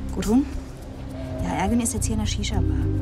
Gudrun? Ja, Ergün ist jetzt hier in der Shisha-Bar.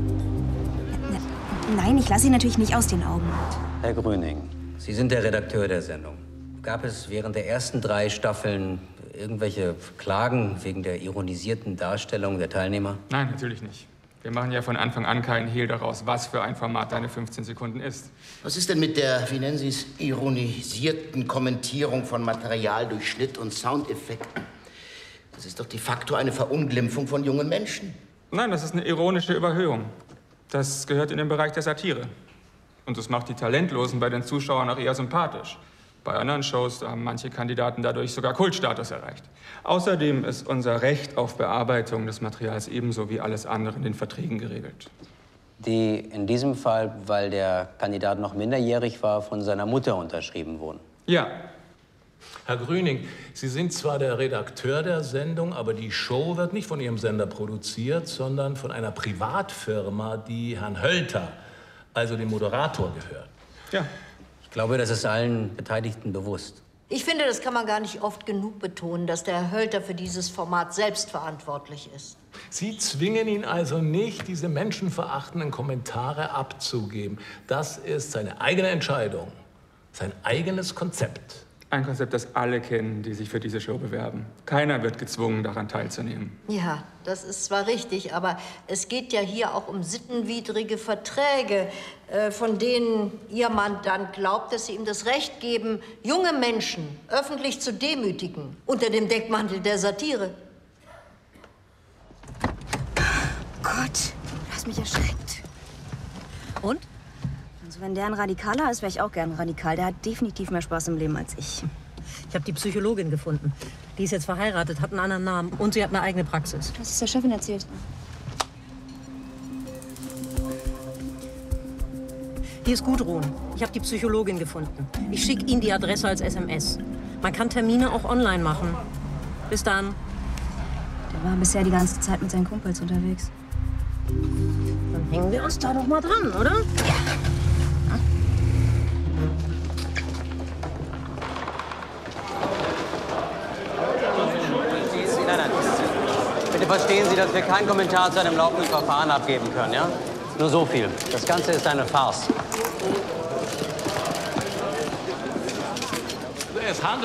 Nein, ich lasse ihn natürlich nicht aus den Augen. Herr Grüning, Sie sind der Redakteur der Sendung. Gab es während der ersten 3 Staffeln irgendwelche Klagen wegen der ironisierten Darstellung der Teilnehmer? Nein, natürlich nicht. Wir machen ja von Anfang an keinen Hehl daraus, was für ein Format deine 15 Sekunden ist. Was ist denn mit der, wie nennen Sie es, ironisierten Kommentierung von Material durch Schnitt und Soundeffekten? Das ist doch de facto eine Verunglimpfung von jungen Menschen. Nein, das ist eine ironische Überhöhung. Das gehört in den Bereich der Satire. Und das macht die Talentlosen bei den Zuschauern auch eher sympathisch. Bei anderen Shows haben manche Kandidaten dadurch sogar Kultstatus erreicht. Außerdem ist unser Recht auf Bearbeitung des Materials ebenso wie alles andere in den Verträgen geregelt. Die in diesem Fall, weil der Kandidat noch minderjährig war, von seiner Mutter unterschrieben wurden. Ja. Herr Grüning, Sie sind zwar der Redakteur der Sendung, aber die Show wird nicht von Ihrem Sender produziert, sondern von einer Privatfirma, die Herrn Hölter, also dem Moderator, gehört. Ja. Ich glaube, das ist allen Beteiligten bewusst. Ich finde, das kann man gar nicht oft genug betonen, dass der Herr Hölter für dieses Format selbst verantwortlich ist. Sie zwingen ihn also nicht, diese menschenverachtenden Kommentare abzugeben. Das ist seine eigene Entscheidung, sein eigenes Konzept. Ein Konzept, das alle kennen, die sich für diese Show bewerben. Keiner wird gezwungen, daran teilzunehmen. Ja, das ist zwar richtig, aber es geht ja hier auch um sittenwidrige Verträge, von denen Ihr Mandant glaubt, dass sie ihm das Recht geben, junge Menschen öffentlich zu demütigen, unter dem Deckmantel der Satire. Gott, du hast mich erschreckt. Und? Also wenn der ein Radikaler ist, wäre ich auch gern radikal. Der hat definitiv mehr Spaß im Leben als ich. Ich habe die Psychologin gefunden. Die ist jetzt verheiratet, hat einen anderen Namen und sie hat eine eigene Praxis. Du hast es der Chefin erzählt. Hier ist Gudrun. Ich habe die Psychologin gefunden. Ich schicke Ihnen die Adresse als SMS. Man kann Termine auch online machen. Bis dann. Der war bisher die ganze Zeit mit seinen Kumpels unterwegs. Dann hängen wir uns da doch mal dran, oder? Ja. Nein. Bitte verstehen Sie, dass wir keinen Kommentar zu einem laufenden Verfahren abgeben können, ja? Nur so viel. Das Ganze ist eine Farce. Es handelt